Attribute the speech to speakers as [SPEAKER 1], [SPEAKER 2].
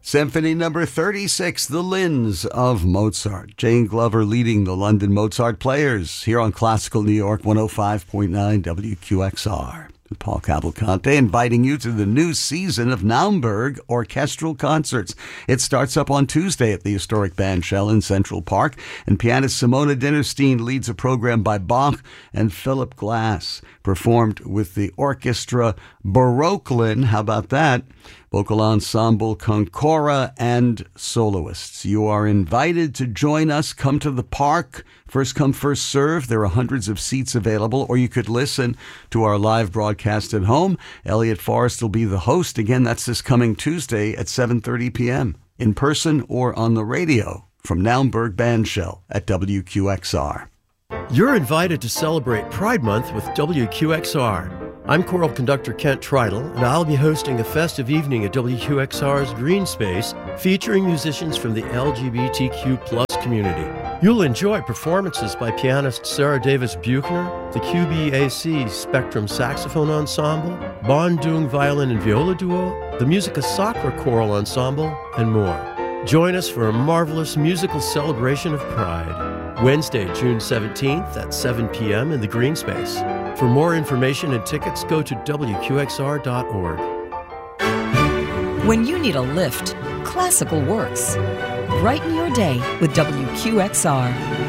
[SPEAKER 1] Symphony number 36, The Linns of Mozart. Jane Glover leading the London Mozart Players here on Classical New York 105.9 WQXR. With Paul Cavalcante inviting you to the new season of Naumburg Orchestral Concerts. It starts up on Tuesday at the historic Bandshell in Central Park, and pianist Simona Dinnerstein leads a program by Bach and Philip Glass, performed with the Orchestra Baroklin. How about that? Vocal ensemble Concora and soloists. You are invited to join us. Come to the park. First come, first serve. There are hundreds of seats available, or you could listen to our live broadcast at home. Elliot Forrest will be the host. Again, that's this coming Tuesday at 7:30 p.m. in person or on the radio from Naumburg Bandshell at WQXR.
[SPEAKER 2] You're invited to celebrate Pride Month with WQXR. I'm choral conductor Kent Tridle, and I'll be hosting a festive evening at WQXR's Green Space featuring musicians from the LGBTQ+ community. You'll enjoy performances by pianist Sarah Davis Buchner, the QBAC Spectrum Saxophone Ensemble, Bon Dung Violin and Viola Duo, the Musica Sacra Choral Ensemble, and more. Join us for a marvelous musical celebration of Pride. Wednesday, June 17th at 7 p.m. in the Green Space. For more information and tickets, go to WQXR.org.
[SPEAKER 3] When you need a lift, classical works. Brighten your day with WQXR.